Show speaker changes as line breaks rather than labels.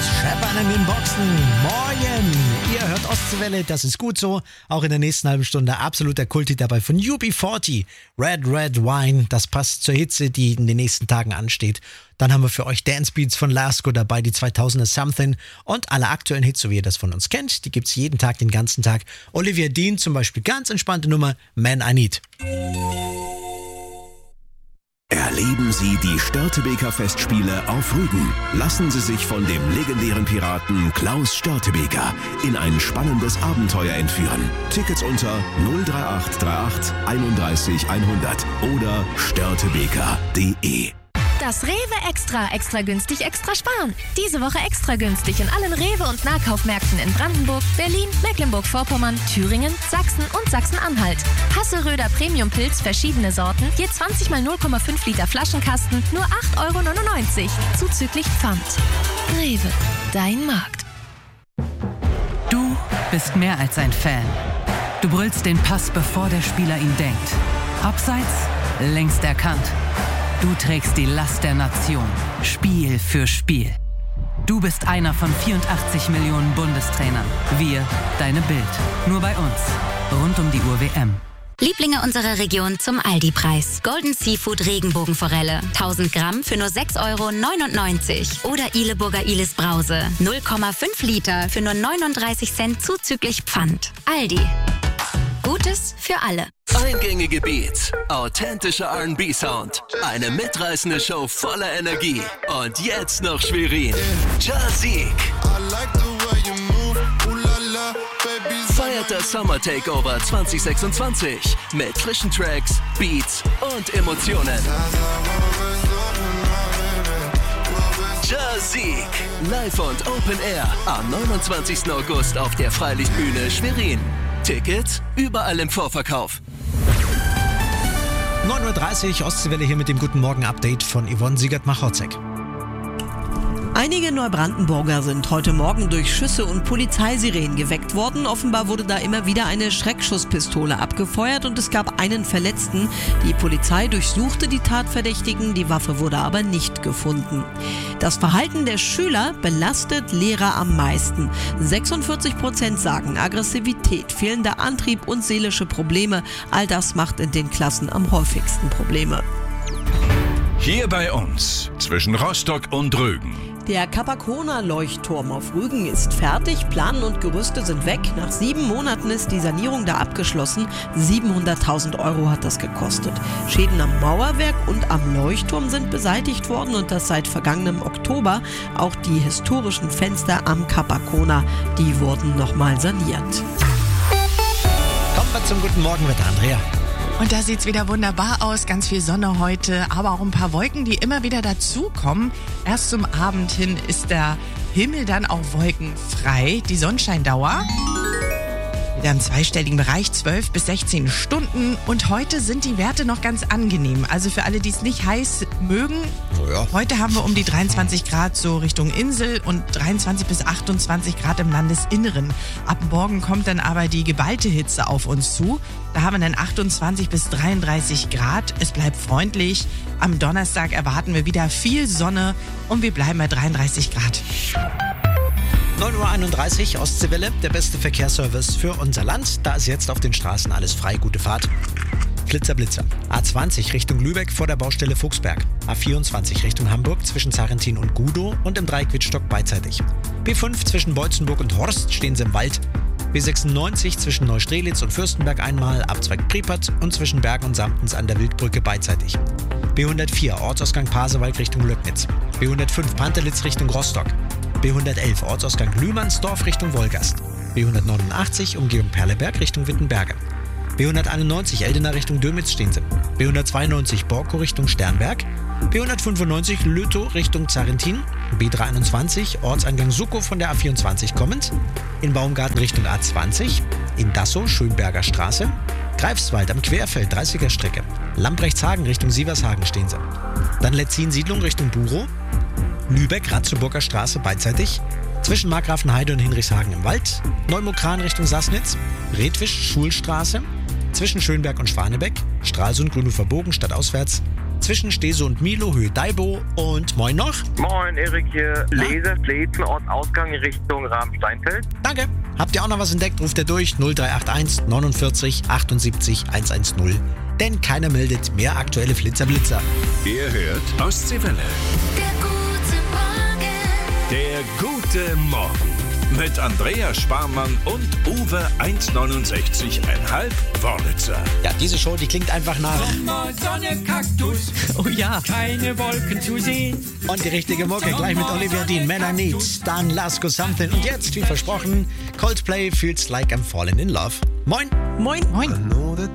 Autos scheppern in den Boxen. Morgen! Ihr hört Ostseewelle, das ist gut so. Auch in der nächsten halben Stunde absoluter Kulti dabei von UB40. Red Wine, das passt zur Hitze, die in den nächsten Tagen ansteht. Dann haben wir für euch Dance Beats von Lasko dabei, die 2000er Something und alle aktuellen Hits, so wie ihr das von uns kennt. Die gibt's jeden Tag, den ganzen Tag. Olivia Dean zum Beispiel, ganz entspannte Nummer, Man I Need.
Erleben Sie die Störtebeker Festspiele auf Rügen. Lassen Sie sich von dem legendären Piraten Klaus Störtebeker in ein spannendes Abenteuer entführen. Tickets unter 03838 31 100 oder störtebeker.de.
Das Rewe Extra günstig, extra sparen. Diese Woche extra günstig in allen Rewe- und Nahkaufmärkten in Brandenburg, Berlin, Mecklenburg-Vorpommern, Thüringen, Sachsen und Sachsen-Anhalt. Hasseröder Premium-Pilz, verschiedene Sorten, je 20 mal 0,5 Liter Flaschenkasten, nur 8,99 €, zuzüglich Pfand. Rewe, dein Markt.
Du bist mehr als ein Fan. Du brüllst den Pass, bevor der Spieler ihn denkt. Abseits, längst erkannt. Du trägst die Last der Nation, Spiel für Spiel. Du bist einer von 84 Millionen Bundestrainern. Wir, deine Bild. Nur bei uns. Rund um die Uhr WM.
Lieblinge unserer Region zum Aldi-Preis. Golden Seafood Regenbogenforelle. 1000 Gramm für nur 6,99 € Oder Ihleburger Ihles Brause. 0,5 Liter für nur 39 Cent zuzüglich Pfand. Aldi. Gutes für alle.
Eingängige Beats, authentischer R&B-Sound, eine mitreißende Show voller Energie und jetzt noch Schwerin. Jazik feiert das Summer Takeover 2026 mit frischen Tracks, Beats und Emotionen. Jazik, live und Open Air am 29. August auf der Freilichtbühne Schwerin. Tickets überall im Vorverkauf.
9:30 Uhr, Ostseewelle hier mit dem Guten Morgen-Update von Yvonne Siegert-Machorzek.
Einige Neubrandenburger sind heute Morgen durch Schüsse und Polizeisirenen geweckt worden. Offenbar wurde da immer wieder eine Schreckschusspistole abgefeuert und es gab einen Verletzten. Die Polizei durchsuchte die Tatverdächtigen, die Waffe wurde aber nicht gefunden. Das Verhalten der Schüler belastet Lehrer am meisten. 46% sagen Aggressivität, fehlender Antrieb und seelische Probleme. All das macht in den Klassen am häufigsten Probleme.
Hier bei uns, zwischen Rostock und Rügen.
Der Capacona-Leuchtturm auf Rügen ist fertig, Planen und Gerüste sind weg. Nach 7 Monaten ist die Sanierung da abgeschlossen. 700.000 € hat das gekostet. Schäden am Mauerwerk und am Leuchtturm sind beseitigt worden und das seit vergangenem Oktober. Auch die historischen Fenster am Capacona, die wurden nochmal saniert.
Kommen wir zum Guten Morgenwetter, Andrea.
Und da sieht's wieder wunderbar aus. Ganz viel Sonne heute, aber auch ein paar Wolken, die immer wieder dazukommen. Erst zum Abend hin ist der Himmel dann auch wolkenfrei. Die Sonnenscheindauer wieder im zweistelligen Bereich, 12 bis 16 Stunden. Und heute sind die Werte noch ganz angenehm. Also für alle, die es nicht heiß mögen.
Oh ja.
Heute haben wir um die 23 Grad so Richtung Insel und 23 bis 28 Grad im Landesinneren. Ab morgen kommt dann aber die geballte Hitze auf uns zu. Da haben wir dann 28 bis 33 Grad. Es bleibt freundlich. Am Donnerstag erwarten wir wieder viel Sonne und wir bleiben bei 33 Grad.
9:31 Uhr, Ostseewelle, der beste Verkehrsservice für unser Land. Da ist jetzt auf den Straßen alles frei, gute Fahrt. Blitzer. A20 Richtung Lübeck vor der Baustelle Fuchsberg. A24 Richtung Hamburg zwischen Zarentin und Gudow und im Dreieck Wittstock beidseitig. B5 zwischen Beutzenburg und Horst stehen sie im Wald. B96 zwischen Neustrelitz und Fürstenberg einmal, Abzweig Priepert und zwischen Bergen und Samtens an der Wildbrücke beidseitig. B104 Ortsausgang Pasewalk Richtung Löcknitz. B105 Pantelitz Richtung Rostock. B111 Ortsausgang Lühmannsdorf Richtung Wolgast. B189 Umgehung Perleberg Richtung Wittenberge. B191 Eldena Richtung Dömitz stehen sie. B192 Borko Richtung Sternberg. B195 Lötow Richtung Zarentin. B321 Ortseingang Suckow von der A24 kommend. In Baumgarten Richtung A20. In Dassow Schönberger Straße. Greifswald am Querfeld 30er Strecke. Lambrechtshagen Richtung Sievershagen stehen sie. Dann Letzin Siedlung Richtung Burow. Lübeck Ratzeburger Straße beidseitig. Zwischen Markgrafenheide und Hinrichshagen im Wald. Neumokran Richtung Sassnitz. Redwisch Schulstraße. Zwischen Schönberg und Schwanebeck. Stralsund Grünhofer Bogen stadtauswärts. zwischen Steso und Milo, Höhe Daibo. Und moin noch.
Moin, Erik hier. Laserfläzen aus Ausgang Richtung Rahmen-Steinfeld.
Danke. Habt ihr auch noch was entdeckt, ruft ihr durch 0381 49 78 110. Denn keiner meldet mehr aktuelle Flitzer-Blitzer.
Ihr hört Ostseewelle. Der gute Morgen. Mit Andrea Sparmann und Uwe 1,69,5 Wörlitzer.
Ja, diese Show, die klingt einfach nach
Sommer, Sonne, Kaktus.
Oh ja.
Keine Wolken zu sehen.
Und die richtige Mucke gleich mit Olivia Dean, Man I Need, dann Let's Go Something. Und jetzt, wie versprochen, Coldplay Feels Like I'm Falling in Love. Moin.
Moin.
Moin.